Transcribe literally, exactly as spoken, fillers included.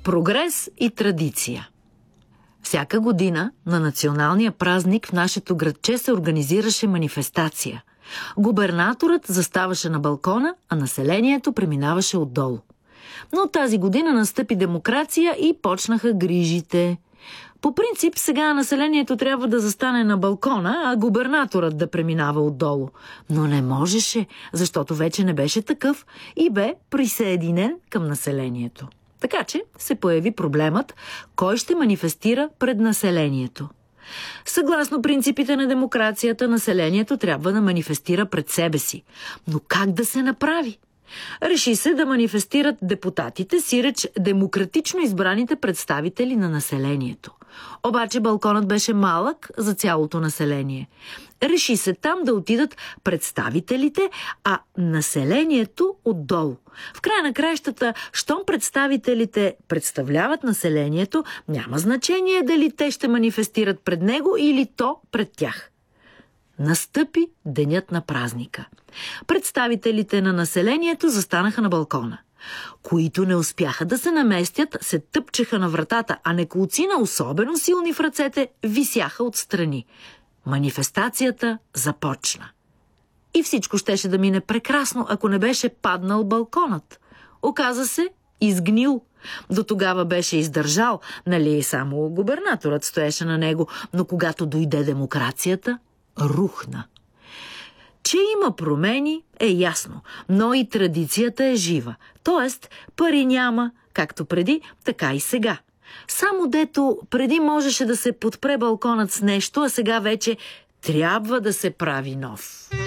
Прогрес и традиция. Всяка година на националния празник в нашето градче се организираше манифестация. Губернаторът заставаше на балкона, а населението преминаваше отдолу. Но тази година настъпи демокрация и почнаха грижите. По принцип, сега населението трябва да застане на балкона, а губернаторът да преминава отдолу. Но не можеше, защото вече не беше такъв и бе присъединен към населението. Така че се появи проблемът, кой ще манифестира пред населението. Съгласно принципите на демокрацията, населението трябва да манифестира пред себе си. Но как да се направи? Реши се да манифестират депутатите, сиреч демократично избраните представители на населението. Обаче балконът беше малък за цялото население. Реши се там да отидат представителите, а населението отдолу. В края на краищата, щом представителите представляват населението, няма значение дали те ще манифестират пред него или то пред тях. Настъпи денят на празника. Представителите на населението застанаха на балкона. Които не успяха да се наместят, се тъпчеха на вратата, а неколцина, особено силни в ръцете, висяха отстрани. Манифестацията започна. И всичко щеше да мине прекрасно, ако не беше паднал балконът. Оказа се, изгнил. До тогава беше издържал, нали само губернаторът стоеше на него, но когато дойде демокрацията, рухна. Че има промени е ясно, но и традицията е жива. Тоест, пари няма, както преди, така и сега. Само дето преди можеше да се подпре балконът с нещо, а сега вече трябва да се прави нов.